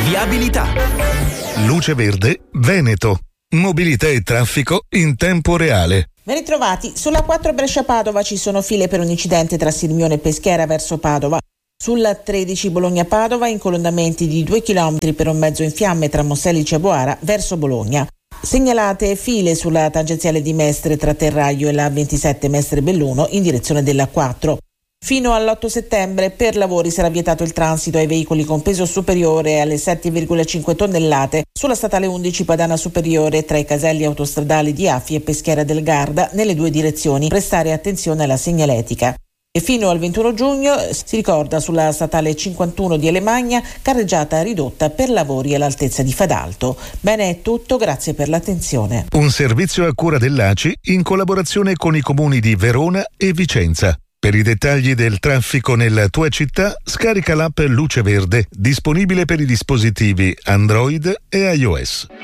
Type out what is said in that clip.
Viabilità. Luce Verde Veneto. Mobilità e traffico in tempo reale. Ben ritrovati. Sulla 4 Brescia-Padova ci sono file per un incidente tra Sirmione e Peschiera verso Padova. Sulla 13 Bologna-Padova incolonnamenti di 2 km per un mezzo in fiamme tra Monselice e Boara verso Bologna. Segnalate file sulla tangenziale di Mestre tra Terraglio e la 27 Mestre-Belluno in direzione della 4. Fino all'8 settembre per lavori sarà vietato il transito ai veicoli con peso superiore alle 7,5 tonnellate sulla statale 11 Padana Superiore tra i caselli autostradali di Affi e Peschiera del Garda nelle due direzioni. Prestare attenzione alla segnaletica. E fino al 21 giugno si ricorda sulla statale 51 di Alemagna carreggiata ridotta per lavori all'altezza di Fadalto. Bene, è tutto, grazie per l'attenzione. Un servizio a cura dell'ACI in collaborazione con i comuni di Verona e Vicenza. Per i dettagli del traffico nella tua città, scarica l'app Luce Verde, disponibile per i dispositivi Android e iOS.